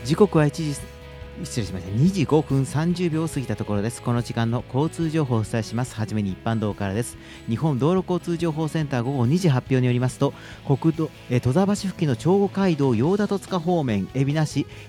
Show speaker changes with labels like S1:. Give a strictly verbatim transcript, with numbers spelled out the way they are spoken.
S1: 時刻は一時失礼しましたにじごふんさんじゅうびょうを過ぎたところです。この時間の交通情報をお伝えします。はじめに一般道からです。日本道路交通情報センター午後にじ発表によりますと、国道え戸田橋付近の長後街道用田戸塚方面海老名市